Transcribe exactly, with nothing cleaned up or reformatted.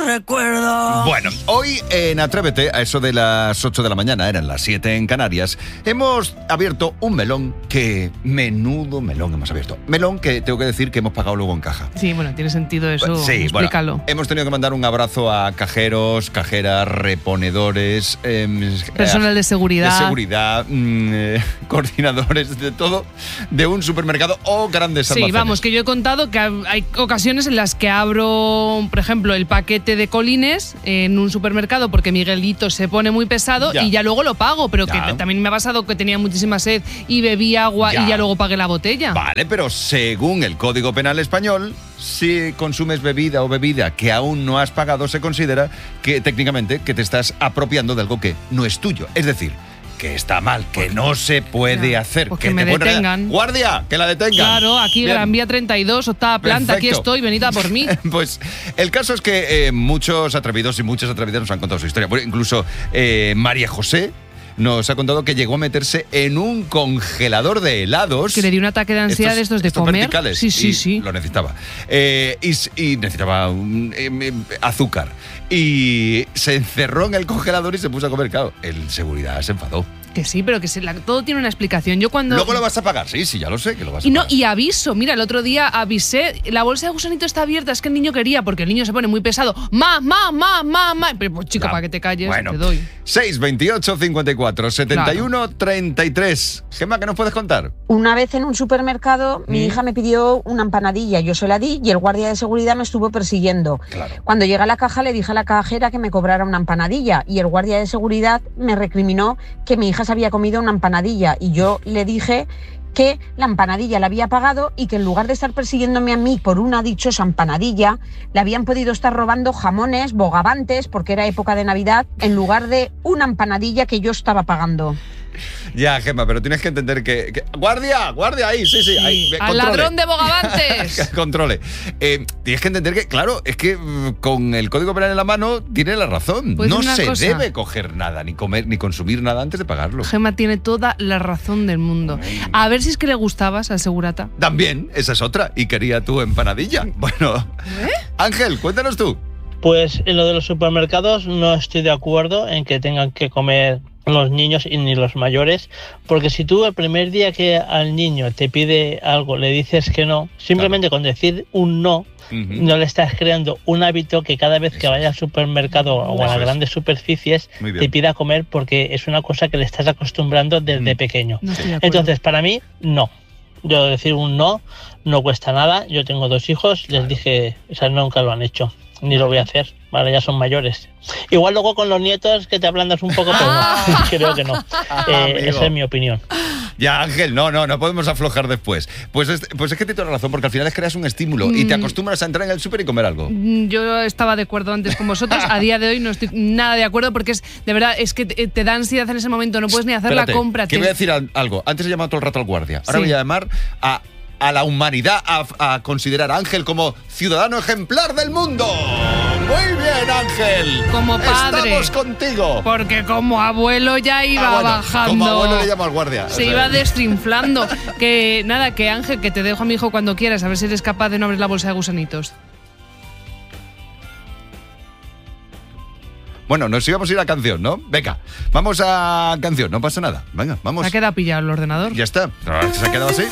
recuerdos. Bueno, hoy en Atrévete, a eso de las ocho de la mañana, eran las siete en Canarias, hemos abierto un melón que... Menudo melón hemos abierto. Melón que tengo que decir que hemos pagado luego en caja. Sí, bueno, tiene sentido eso. Sí, explícalo. Bueno, hemos tenido que mandar un abrazo a cajeros, cajeras, reponedores, eh, personal de seguridad, de seguridad mm, eh, coordinadores de todo, de un supermercado o grandes almacenes. Sí, vamos, que yo he contado que hay ocasiones en las que abro, por ejemplo, el paquete de colines en un supermercado porque Miguelito se pone muy pesado ya. y ya luego lo pago, pero ya. que también me ha pasado que tenía muchísima sed y bebí agua ya. y ya luego pagué la botella. Vale, pero según el Código Penal español, si consumes bebida o bebida que aún no has pagado, se considera que técnicamente que te estás apropiando de algo que no es tuyo. Es decir, que está mal, que no se puede ya, hacer. Pues que, que me te detengan. ¡Guardia! ¡Que la detengan! Claro, aquí Gran Vía treinta y dos, octava planta, Perfecto. Aquí estoy, venid a por mí. Pues el caso es que eh, muchos atrevidos y muchas atrevidas nos han contado su historia. Bueno, incluso eh, María José nos ha contado que llegó a meterse en un congelador de helados. Que le dio un ataque de ansiedad estos, de estos de estos comer. Verticales, sí, sí, sí. Lo necesitaba. Eh, y, y necesitaba un, eh, azúcar. Y se encerró en el congelador y se puso a comer. Claro, el seguridad se enfadó. Que sí, pero que se la, todo tiene una explicación. Yo cuando Luego lo vas a pagar, sí, sí, ya lo sé que lo vas a y no, pagar. Y aviso, mira, el otro día avisé, la bolsa de gusanito está abierta, es que el niño quería, porque el niño se pone muy pesado. ¡Ma, ma, ma, ma, ma! Pero pues chico, claro. para que te calles, bueno. te doy. seis veintiocho cincuenta y cuatro setenta y uno claro. treinta y tres. Gemma, ¿qué nos puedes contar? Una vez en un supermercado, ¿Mm? mi hija me pidió una empanadilla, yo se la di y el guardia de seguridad me estuvo persiguiendo. Claro. Cuando llegué a la caja le dije a la cajera que me cobrara una empanadilla y el guardia de seguridad me recriminó que mi hija se había comido una empanadilla y yo le dije que la empanadilla la había pagado y que en lugar de estar persiguiéndome a mí por una dichosa empanadilla, le habían podido estar robando jamones, bogavantes, porque era época de Navidad, en lugar de una empanadilla que yo estaba pagando. Ya, Gemma, pero tienes que entender que... que ¡Guardia! ¡Guardia ahí! Sí, sí. Ahí, ¡Al controle. Ladrón de bogavantes! Controle. Eh, tienes que entender que, claro, es que con el Código Penal en la mano tiene la razón. Pues no se cosa. debe coger nada, ni comer, ni consumir nada antes de pagarlo. Gemma tiene toda la razón del mundo. A ver si es que le gustabas al segurata. También, esa es otra. Y quería tu empanadilla. Bueno, ¿Eh? Ángel, cuéntanos tú. Pues en lo de los supermercados no estoy de acuerdo en que tengan que comer los niños y ni los mayores, porque si tú el primer día que al niño te pide algo le dices que no, simplemente claro. con decir un no, uh-huh. no le estás creando un hábito que cada vez que vaya al supermercado o a las grandes superficies te pida comer, porque es una cosa que le estás acostumbrando desde uh-huh. pequeño. No Entonces, para mí, no. Yo decir un no no cuesta nada. Yo tengo dos hijos, les dije, o sea, nunca lo han hecho. Ni lo voy a hacer, vale, ya son mayores. Igual luego con los nietos que te ablandas un poco, pero no, creo que no. Eh, esa es mi opinión. Ya, Ángel, no, no, no podemos aflojar después. Pues es, pues es que tienes razón, porque al final es creas un estímulo mm. y te acostumbras a entrar en el súper y comer algo. Yo estaba de acuerdo antes con vosotros, a día de hoy no estoy nada de acuerdo, porque es de verdad, es que te, te da ansiedad en ese momento, no puedes ni hacer Espérate, la compra. Que te... voy a decir algo, antes he llamado todo el rato al guardia, ahora sí. voy a llamar a... a la humanidad, a, a considerar a Ángel como ciudadano ejemplar del mundo. Muy bien, Ángel. Como padre. Estamos contigo. Porque como abuelo ya iba ah, bueno, bajando. Como abuelo le llamo al guardia. Se o sea. iba destrinflando. Que nada, que Ángel, que te dejo a mi hijo cuando quieras, a ver si eres capaz de no abrir la bolsa de gusanitos. Bueno, nos íbamos a ir a canción, ¿no? Venga, vamos a canción, no pasa nada. Venga, vamos. ¿Se ha quedado pillado el ordenador? Ya está, se ha quedado así.